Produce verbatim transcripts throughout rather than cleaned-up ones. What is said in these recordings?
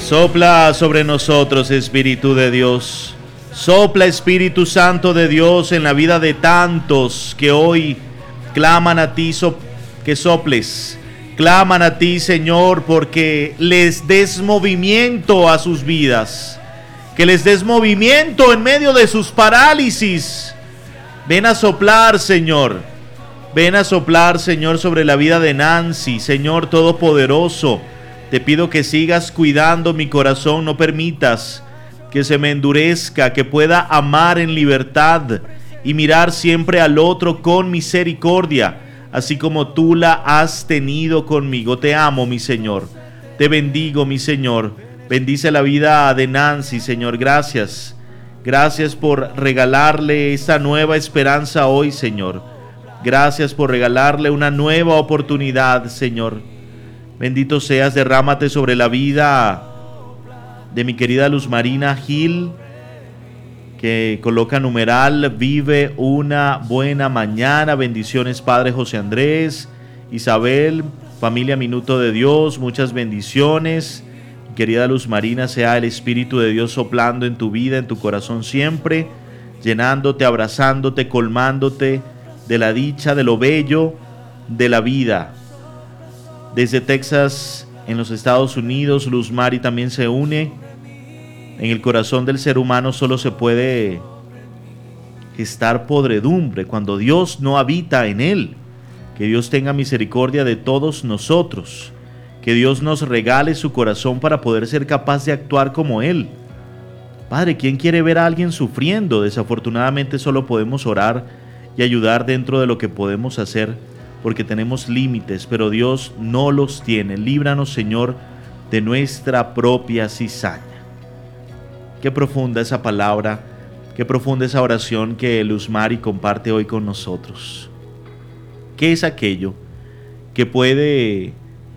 Sopla sobre nosotros, Espíritu de Dios. Sopla, Espíritu Santo de Dios, en la vida de tantos que hoy claman a ti, so- que soples. Claman a ti, Señor, porque les des movimiento a sus vidas. Que les des movimiento en medio de sus parálisis. Ven a soplar, Señor. Ven a soplar, Señor, sobre la vida de Nancy. Señor Todopoderoso, te pido que sigas cuidando mi corazón. No permitas que se me endurezca, que pueda amar en libertad y mirar siempre al otro con misericordia, así como tú la has tenido conmigo. Te amo, mi Señor. Te bendigo, mi Señor. Bendice la vida de Nancy, Señor. Gracias. Gracias por regalarle esa nueva esperanza hoy, Señor. Gracias por regalarle una nueva oportunidad, Señor. Bendito seas, derrámate sobre la vida de mi querida Luz Marina Gil, que coloca numeral, vive una buena mañana. Bendiciones, Padre José Andrés, Isabel, familia Minuto de Dios, muchas bendiciones. Querida Luz Marina, sea el Espíritu de Dios soplando en tu vida, en tu corazón siempre, llenándote, abrazándote, colmándote de la dicha, de lo bello de la vida. Desde Texas, en los Estados Unidos, Luz Mari también se une. En el corazón del ser humano solo se puede gestar podredumbre cuando Dios no habita en él. Que Dios tenga misericordia de todos nosotros. Que Dios nos regale su corazón para poder ser capaz de actuar como Él. Padre, ¿quién quiere ver a alguien sufriendo? Desafortunadamente solo podemos orar y ayudar dentro de lo que podemos hacer, porque tenemos límites, pero Dios no los tiene. Líbranos, Señor, de nuestra propia cizaña. Qué profunda esa palabra, qué profunda esa oración que Luz Mari comparte hoy con nosotros. ¿Qué es aquello que puede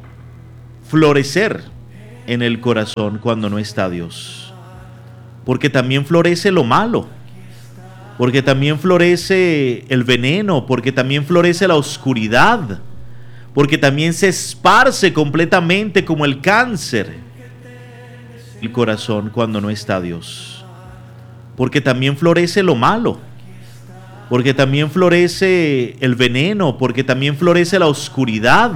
florecer en el corazón cuando no está Dios? Porque también florece lo malo, porque también florece el veneno, porque también florece la oscuridad, porque también se esparce completamente como el cáncer el corazón cuando no está Dios. Porque también florece lo malo, porque también florece el veneno, porque también florece la oscuridad,